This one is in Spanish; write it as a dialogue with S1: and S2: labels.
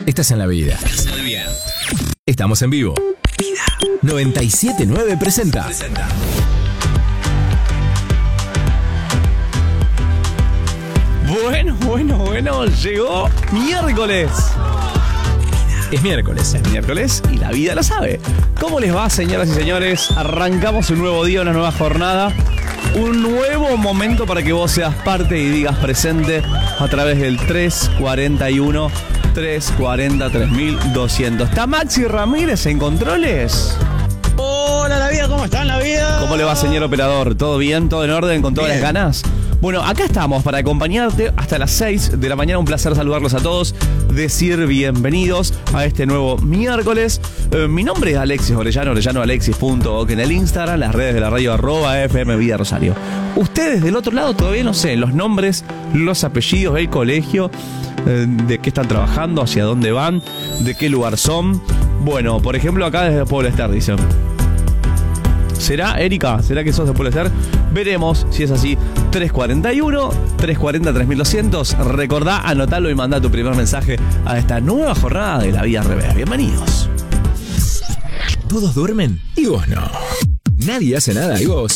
S1: Estás en la vida. Estamos en vivo. 97.9 presenta.
S2: Bueno, llegó miércoles.
S1: Es miércoles.
S2: Es miércoles y la vida lo sabe. ¿Cómo les va, señoras y señores? Arrancamos un nuevo día, una nueva jornada. Un nuevo momento para que vos seas parte y digas presente a través del 341 340 3200. ¿Está Maxi Ramírez en controles?
S3: Hola, la vida, ¿cómo están, la vida?
S2: ¿Cómo le va, señor operador? ¿Todo bien? ¿Todo en orden? ¿Con todas las ganas? Bueno, acá estamos para acompañarte hasta las 6 de la mañana. Un placer saludarlos a todos, decir bienvenidos a este nuevo miércoles. Mi nombre es Alexis Orellano, orellanoalexis.ok en el Instagram, las redes de la radio @FM Vida Rosario. Ustedes del otro lado todavía no sé los nombres, los apellidos, el colegio, de qué están trabajando, hacia dónde van, de qué lugar son. Bueno, por ejemplo, acá desde Pueblo Ester dicen. ¿Será, Erika? ¿Será que sos de Pueblo Ester? Veremos si es así. 341 340 3200. Recordá, anotalo y mandá tu primer mensaje a esta nueva jornada de La Vida al Revés. Bienvenidos.
S1: Todos duermen y vos no. Nadie hace nada y vos